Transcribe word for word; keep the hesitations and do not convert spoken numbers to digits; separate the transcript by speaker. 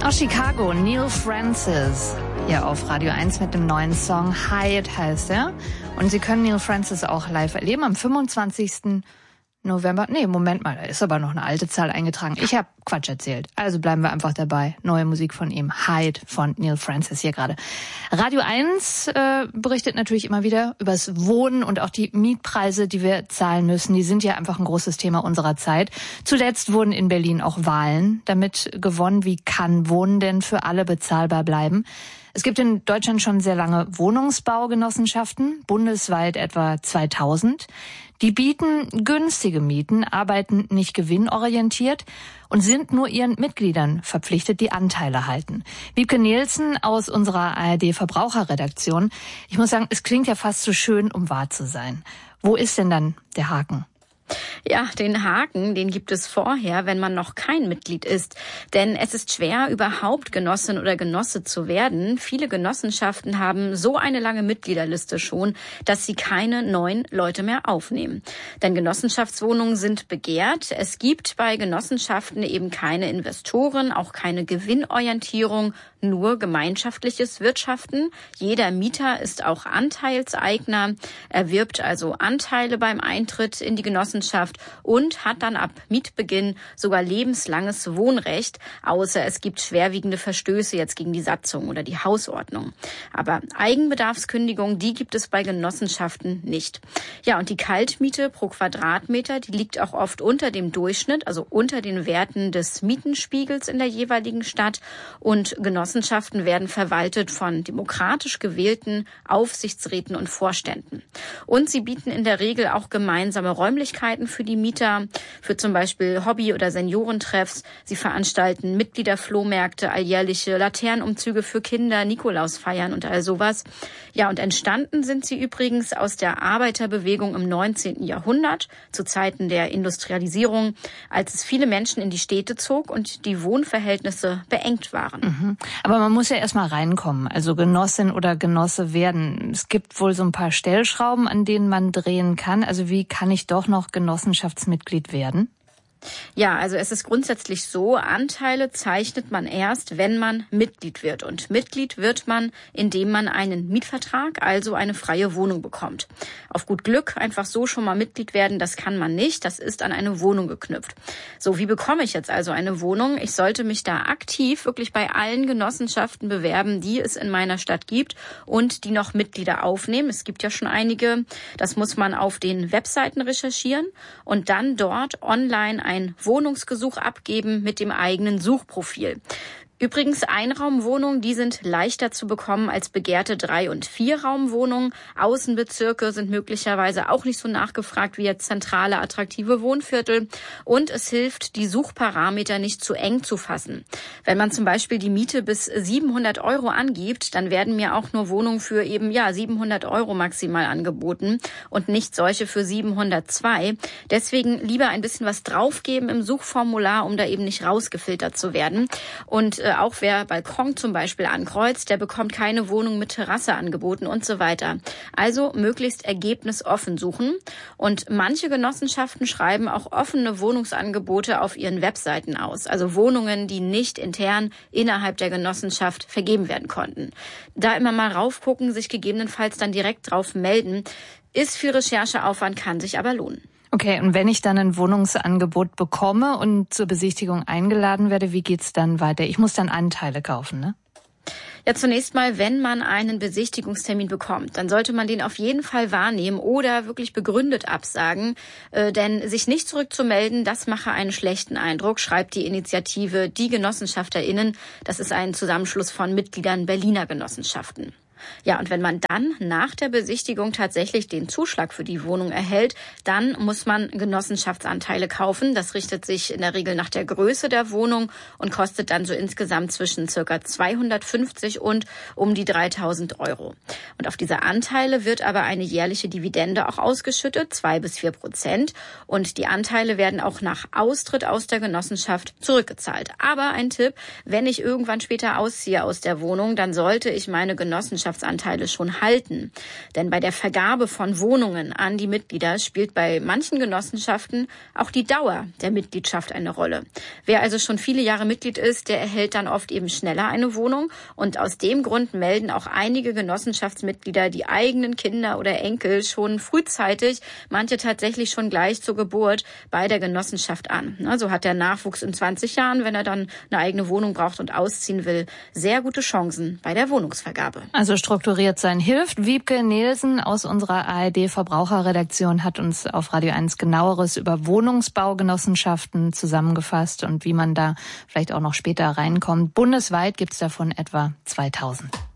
Speaker 1: Aus Chicago, Neil Francis, hier auf Radio eins mit dem neuen Song Hyatt heißt er. Und Sie können Neil Francis auch live erleben am fünfundzwanzigsten November. Nee, Moment mal, da ist aber noch eine alte Zahl eingetragen. Ich habe Quatsch erzählt. Also bleiben wir einfach dabei. Neue Musik von ihm, Hyatt von Neil Francis hier gerade. Radio eins äh, berichtet natürlich immer wieder übers Wohnen und auch die Mietpreise, die wir zahlen müssen. Die sind ja einfach ein großes Thema unserer Zeit. Zuletzt wurden in Berlin auch Wahlen damit gewonnen. Wie kann Wohnen denn für alle bezahlbar bleiben? Es gibt in Deutschland schon sehr lange Wohnungsbaugenossenschaften, bundesweit etwa zweitausend. Die bieten günstige Mieten, arbeiten nicht gewinnorientiert und sind nur ihren Mitgliedern verpflichtet, die Anteile halten. Wiebke Nielsen aus unserer A R D-Verbraucherredaktion. Ich muss sagen, es klingt ja fast zu schön, um wahr zu sein. Wo ist denn dann der Haken?
Speaker 2: Ja, den Haken, den gibt es vorher, wenn man noch kein Mitglied ist. Denn es ist schwer, überhaupt Genossin oder Genosse zu werden. Viele Genossenschaften haben so eine lange Mitgliederliste schon, dass sie keine neuen Leute mehr aufnehmen. Denn Genossenschaftswohnungen sind begehrt. Es gibt bei Genossenschaften eben keine Investoren, auch keine Gewinnorientierung, nur gemeinschaftliches Wirtschaften. Jeder Mieter ist auch Anteilseigner, erwirbt also Anteile beim Eintritt in die Genossenschaft und hat dann ab Mietbeginn sogar lebenslanges Wohnrecht, außer es gibt schwerwiegende Verstöße jetzt gegen die Satzung oder die Hausordnung. Aber Eigenbedarfskündigung, die gibt es bei Genossenschaften nicht. Ja, und die Kaltmiete pro Quadratmeter, die liegt auch oft unter dem Durchschnitt, also unter den Werten des Mietenspiegels in der jeweiligen Stadt. Und Genossenschaften werden verwaltet von demokratisch gewählten Aufsichtsräten und Vorständen. Und sie bieten in der Regel auch gemeinsame Räumlichkeiten für die Mieter, für zum Beispiel Hobby- oder Seniorentreffs. Sie veranstalten Mitgliederflohmärkte, alljährliche Laternenumzüge für Kinder, Nikolausfeiern und all sowas. Ja, und entstanden sind sie übrigens aus der Arbeiterbewegung im neunzehnten Jahrhundert, zu Zeiten der Industrialisierung, als es viele Menschen in die Städte zog und die Wohnverhältnisse beengt waren.
Speaker 1: Mhm. Aber man muss ja erstmal reinkommen, also Genossin oder Genosse werden. Es gibt wohl so ein paar Stellschrauben, an denen man drehen kann. Also wie kann ich doch noch Genossenschaftsmitglied werden?
Speaker 2: Ja, also es ist grundsätzlich so, Anteile zeichnet man erst, wenn man Mitglied wird. Und Mitglied wird man, indem man einen Mietvertrag, also eine freie Wohnung bekommt. Auf gut Glück einfach so schon mal Mitglied werden, das kann man nicht. Das ist an eine Wohnung geknüpft. So, wie bekomme ich jetzt also eine Wohnung? Ich sollte mich da aktiv wirklich bei allen Genossenschaften bewerben, die es in meiner Stadt gibt und die noch Mitglieder aufnehmen. Es gibt ja schon einige. Das muss man auf den Webseiten recherchieren und dann dort online ein Wohnungsgesuch abgeben mit dem eigenen Suchprofil. Übrigens, Einraumwohnungen, die sind leichter zu bekommen als begehrte Drei- und Vierraumwohnungen. Außenbezirke sind möglicherweise auch nicht so nachgefragt wie jetzt zentrale, attraktive Wohnviertel. Und es hilft, die Suchparameter nicht zu eng zu fassen. Wenn man zum Beispiel die Miete bis siebenhundert Euro angibt, dann werden mir auch nur Wohnungen für eben, ja, siebenhundert Euro maximal angeboten und nicht solche für siebenhundertzwei. Deswegen lieber ein bisschen was draufgeben im Suchformular, um da eben nicht rausgefiltert zu werden. Und auch wer Balkon zum Beispiel ankreuzt, der bekommt keine Wohnung mit Terrasse angeboten und so weiter. Also möglichst ergebnisoffen suchen. Und manche Genossenschaften schreiben auch offene Wohnungsangebote auf ihren Webseiten aus. Also Wohnungen, die nicht intern innerhalb der Genossenschaft vergeben werden konnten. Da immer mal raufgucken, sich gegebenenfalls dann direkt drauf melden. Ist viel Rechercheaufwand, kann sich aber lohnen.
Speaker 1: Okay, und wenn ich dann ein Wohnungsangebot bekomme und zur Besichtigung eingeladen werde, wie geht's dann weiter? Ich muss dann Anteile kaufen, ne?
Speaker 2: Ja, zunächst mal, wenn man einen Besichtigungstermin bekommt, dann sollte man den auf jeden Fall wahrnehmen oder wirklich begründet absagen. Äh, denn sich nicht zurückzumelden, das mache einen schlechten Eindruck, schreibt die Initiative Die GenossenschaftlerInnen. Das ist ein Zusammenschluss von Mitgliedern Berliner Genossenschaften. Ja, und wenn man dann nach der Besichtigung tatsächlich den Zuschlag für die Wohnung erhält, dann muss man Genossenschaftsanteile kaufen. Das richtet sich in der Regel nach der Größe der Wohnung und kostet dann so insgesamt zwischen circa zweihundertfünfzig und um die dreitausend Euro. Und auf diese Anteile wird aber eine jährliche Dividende auch ausgeschüttet, zwei bis vier Prozent. Und die Anteile werden auch nach Austritt aus der Genossenschaft zurückgezahlt. Aber ein Tipp, wenn ich irgendwann später ausziehe aus der Wohnung, dann sollte ich meine Genossenschaft Genossenschaftsanteile schon halten. Denn bei der Vergabe von Wohnungen an die Mitglieder spielt bei manchen Genossenschaften auch die Dauer der Mitgliedschaft eine Rolle. Wer also schon viele Jahre Mitglied ist, der erhält dann oft eben schneller eine Wohnung. Und aus dem Grund melden auch einige Genossenschaftsmitglieder die eigenen Kinder oder Enkel schon frühzeitig, manche tatsächlich schon gleich zur Geburt, bei der Genossenschaft an. Also hat der Nachwuchs in zwanzig Jahren, wenn er dann eine eigene Wohnung braucht und ausziehen will, sehr gute Chancen bei der Wohnungsvergabe.
Speaker 1: Also strukturiert sein hilft. Wiebke Nielsen aus unserer A R D-Verbraucherredaktion hat uns auf Radio eins genaueres über Wohnungsbaugenossenschaften zusammengefasst und wie man da vielleicht auch noch später reinkommt. Bundesweit gibt es davon etwa zweitausend.